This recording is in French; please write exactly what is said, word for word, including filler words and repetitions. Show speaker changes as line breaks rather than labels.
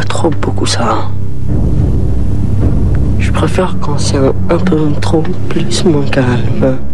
pas trop beaucoup ça. Je préfère quand c'est un, un peu trop plus moins calme.